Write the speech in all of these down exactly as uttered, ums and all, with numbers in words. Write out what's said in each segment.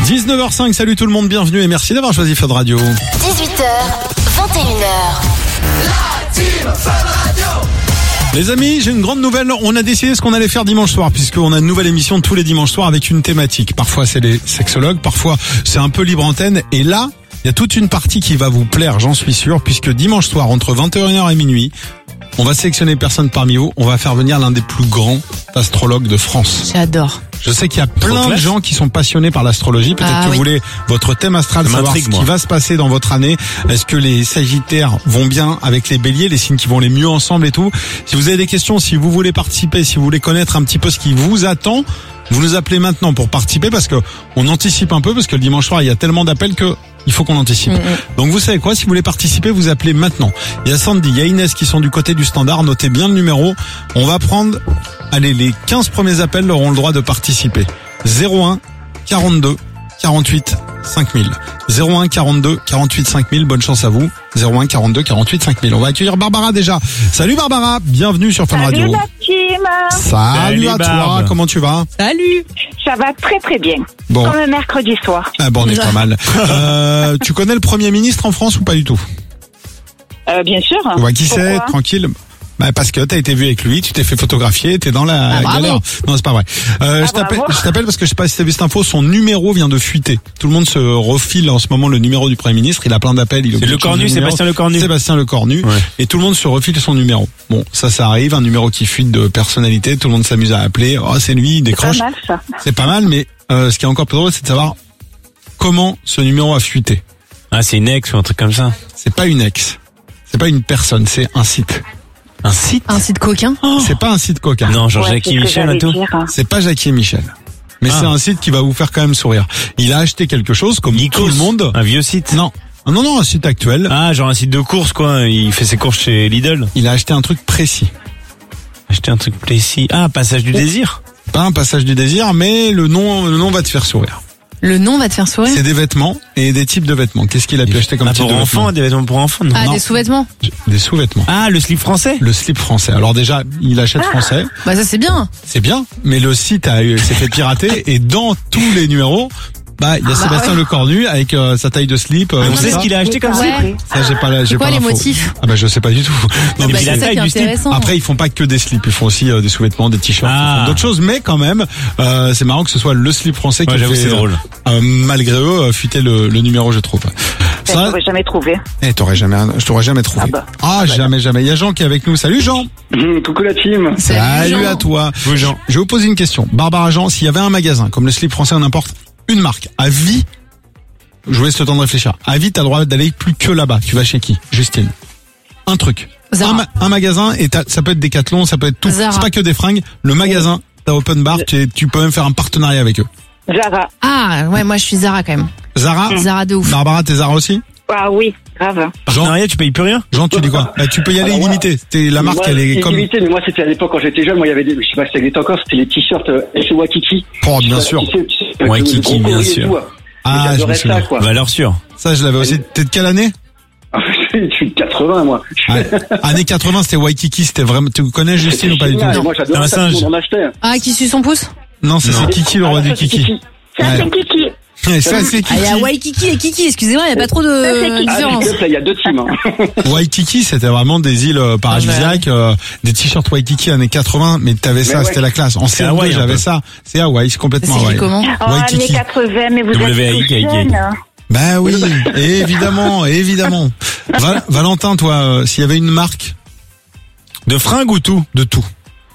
dix-neuf heures cinq, salut tout le monde, bienvenue et merci d'avoir choisi Fun Radio. dix-huit heures, vingt et une heures. La team Fun Radio. Les amis, j'ai une grande nouvelle, on a décidé ce qu'on allait faire dimanche soir, puisqu'on a une nouvelle émission tous les dimanches soirs avec une thématique. Parfois c'est les sexologues, parfois c'est un peu libre antenne, et là, il y a toute une partie qui va vous plaire, j'en suis sûr, puisque dimanche soir, entre vingt et une heures et minuit, on va sélectionner personne parmi vous, on va faire venir l'un des plus grands astrologues de France. J'adore. Je sais qu'il y a plein de gens qui sont passionnés par l'astrologie. Peut-être Ah, que vous oui. voulez votre thème astral, Ça savoir ce m'intrigue, qui moi. va se passer dans votre année. Est-ce que les Sagittaires vont bien avec les Béliers, les signes qui vont les mieux ensemble et tout. Si vous avez des questions, si vous voulez participer, si vous voulez connaître un petit peu ce qui vous attend, vous nous appelez maintenant pour participer parce que on anticipe un peu parce que le dimanche soir il y a tellement d'appels que il faut qu'on anticipe. Mm-hmm. Donc vous savez quoi, si vous voulez participer, vous appelez maintenant. Il y a Sandy, il y a Inès qui sont du côté du standard, notez bien le numéro. On va prendre, allez, les quinze premiers appels auront le droit de participer. zéro un quarante-deux quarante-huit cinq mille. zéro un quarante-deux quarante-huit cinq mille, bonne chance à vous. zéro un quarante-deux quarante-huit cinq mille. On va accueillir Barbara déjà. Salut Barbara, bienvenue sur Fun Salut Radio. la team. Salut, Salut, à toi, Barbe. comment tu vas? Salut. Ça va très très bien. Bon, Comme le mercredi soir. ah bon, on est pas mal. Euh, tu connais le Premier ministre en France ou pas du tout? Euh, bien sûr. Ouais, qui c'est? Pourquoi Tranquille. Bah parce que t'as été vu avec lui, tu t'es fait photographier, t'es dans la Ah, bravo. galère. Non, c'est pas vrai. Euh, Ah, je t'appelle, bravo. je t'appelle parce que je sais pas si t'as vu cette info, son numéro vient de fuiter. Tout le monde se refile en ce moment le numéro du Premier ministre. Il a plein d'appels. Il est C'est obligé Le de changer Cornu, de numéro. Sébastien Le Cornu. Sébastien Le Cornu. Ouais. Et tout le monde se refile son numéro. Bon, ça, ça arrive. Un numéro qui fuite de personnalité. Tout le monde s'amuse à appeler. Oh, c'est lui, il Pas décroche. mal ça. C'est pas mal, mais euh, ce qui est encore plus drôle, c'est de savoir comment ce numéro a fuité. Ah, c'est une ex ou un truc comme ça. C'est pas une ex. C'est pas une personne, c'est un site. Un site? Un site coquin. C'est pas un site coquin. Non, genre Ouais, Jackie c'est ce que Michel j'allais et tout. dire. C'est pas Jackie et Michel. Mais Ah. c'est un site qui va vous faire quand même sourire. Il a acheté quelque chose comme Nikos. tout le monde. Un vieux site. Non. Non, non, un site actuel. Ah, genre un site de course, quoi. Il fait ses courses chez Lidl. Il a acheté un truc précis. Acheter un truc précis. Ah, Passage du désir. Pas un passage du désir, mais le nom, le nom va te faire sourire. Le nom va te faire sourire. C'est des vêtements et des types de vêtements. Qu'est-ce qu'il a pu acheter comme Ah, type pour de enfants, vêtements? des vêtements pour enfants, non? Ah, non. des sous-vêtements. Des sous-vêtements. Ah, le slip français? Le slip français. Alors déjà, il achète français. Bah ça c'est bien. C'est bien, mais le site a eu- s'est fait pirater et dans tous les numéros, bah il y a Sébastien Le Cornu avec euh, sa taille de slip. euh, On tout sait ça. ce qu'il a acheté comme ça? Ouais. Ça j'ai pas la, j'ai C'est quoi pas les l'info. motifs? Ah bah je sais pas du tout. Non, mais mais il a c'est la ça qui taille est du slip. intéressant. après ils font pas que des slips, ils font aussi euh, des sous-vêtements, des t-shirts, Ah. ils font d'autres choses, mais quand même euh, c'est marrant que ce soit le slip français Ouais, qui j'avoue, fait c'est drôle. euh, malgré eux euh, fuiter le, le numéro, je trouve. Ça, Ça, j'aurais jamais trouvé. eh, t'aurais jamais, je t'aurais jamais trouvé. Ah bah. Ah, jamais, jamais. Il y a Jean qui est avec nous. Salut Jean. Mmh, coucou la team. Salut, Jean. à toi. Oui, Jean. Je vais vous poser une question. Barbara Jean, s'il y avait un magasin comme le slip français, on n'importe une marque à vie. Je vous laisse le temps de réfléchir. À vie, t'as le droit d'aller plus que là-bas. Tu vas chez qui, Justine? Un truc. Zara. Un, ma- un magasin et t'as- ça peut être Decathlon, ça peut être tout. Zara. C'est pas que des fringues. Le magasin, t'as open bar, tu, es- tu peux même faire un partenariat avec eux. Zara. Ah ouais, moi je suis Zara quand même. Zara. Zara de ouf. Barbara, t'es Zara aussi? Ah oui, grave. Jean, Partenariat, tu payes plus rien? Jean, tu dis quoi? Bah, tu peux y aller Alors, illimité. T'es la marque, Moi, elle est comme. illimité, mais moi c'était à l'époque quand j'étais jeune, moi il y avait des, je sais pas si ça existe encore, c'était les t-shirts euh, S Wakiki. Oh, bien sûr. Tu sais, tu sais, avec Waikiki, le gros bien collier et sûr. tout, hein. Ah, je me J'adorais souviens. ça quoi. Valeur sûre. Ça, je l'avais aussi. T'es de quelle année? Je suis de quatre-vingts moi. Ouais. Années quatre-vingts, c'était Waikiki, c'était vraiment. Tu connais Justine ou pas du tout? Génial, Moi j'adorais Un ça, tout le singe. monde en achetait. Ah qui suit son pouce? Non, ça c'est Kiki, le roi Ah, du ça, c'est Kiki. Ça, Ouais. c'est Kiki. Et ça c'est Ah il y a Kiki. Waikiki et Kiki, excusez-moi, il y a pas trop c'est de Kiki. Ah, différence. puis, là, il y a deux teams. Hein. Waikiki, c'était vraiment des îles euh, paradisiaques, euh, des t-shirts Waikiki années quatre-vingts, mais t'avais ça, ouais. c'était la classe. En C M deux, Hawaï, un j'avais peu. ça. C'est Hawaï, c'est Ça complètement s'écrit Hawaï. comment? Oh, années Waikiki. quatre-vingts, mais vous W A I êtes K I. tous jeunes. Ben oui, évidemment, évidemment. Val- Valentin, toi, euh, s'il y avait une marque De fringues ou tout? de tout,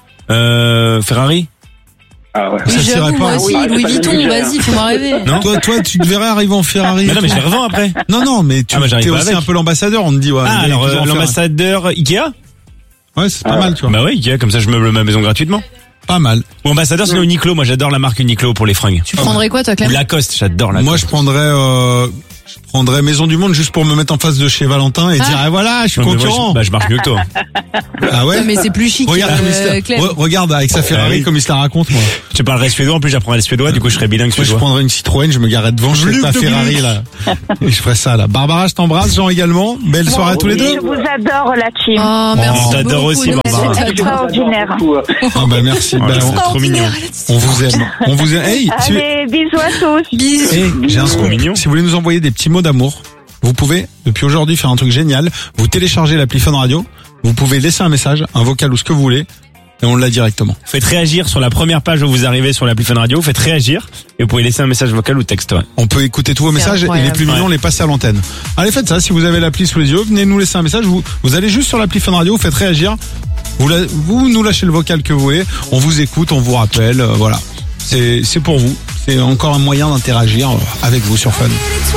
Euh, Ferrari? Ah ouais. Oui, ça tirait j'avoue, pas. moi aussi, Ah, c'est Louis pas le Vuitton, budget, hein. vas-y, fais-moi rêver. Non? toi, toi, tu te verrais arriver en Ferrari. Mais non, et mais je tout. les revends après. Non, non, mais tu Ah, bah, es j'arrive pas aussi avec. un peu l'ambassadeur. On te dit, ouais. Ah, les alors, mecs, ils euh, vont en faire un. l'ambassadeur Ikea? Ouais, c'est pas Ah, mal, tu vois. Bah ouais, Ikea, comme ça je meuble ma maison gratuitement. Pas mal. Ou ambassadeur, sinon Uniqlo. Moi, j'adore la marque Uniqlo pour les fringues. Tu prendrais quoi toi Ou Clem? Lacoste, j'adore Lacoste. Moi, je prendrais, euh, je prendrais Maison du Monde juste pour me mettre en face de chez Valentin et Ah. dire, eh voilà, je suis Non, mais moi, concurrent. je, bah, je marche mieux que toi. Ah ouais? Non, mais c'est plus chic. Regarde, comme il se euh, la- Clem. re- regarde avec sa Ferrari Ah oui. comme il se la raconte, moi. Tu parlerais suédois, en plus j'apprendrais le suédois, du coup je serais bilingue Moi, je suédois. prendrais une Citroën, je me garerais devant, je fais ta Ferrari, là. Et je ferais ça, là. Barbara, je t'embrasse, Jean également. Belle soirée à tous les deux. Je vous adore, la team. Oh, merci On t'adore beaucoup, aussi, nous, Barbara. c'est Extraordinaire. Beaucoup, euh, Ah bah merci. Oh, Ben, c'est on, trop mignon. on vous aime. On vous aime. Hey, si, Allez, bisous à tous. Bisous. hey, j'ai un Trop scoop. mignon. Si vous voulez nous envoyer des petits mots d'amour, vous pouvez, depuis aujourd'hui, faire un truc génial. Vous téléchargez l'appli Fun Radio. Vous pouvez laisser un message, un vocal ou ce que vous voulez. Et on l'a directement. Faites réagir sur la première page où vous arrivez sur l'appli Fun Radio, faites réagir et vous pouvez laisser un message vocal ou texte. Ouais. On peut écouter tous vos messages et les incroyable. plus mignons Ouais. les passer à l'antenne. Allez, faites ça. Si vous avez l'appli sous les yeux, venez nous laisser un message. Vous, vous allez juste sur l'appli Fun Radio, vous faites réagir. Vous, la- vous nous lâchez le vocal que vous voulez. On vous écoute, on vous rappelle. euh, voilà. C'est, c'est pour vous. C'est encore un moyen d'interagir euh, avec vous sur Fun.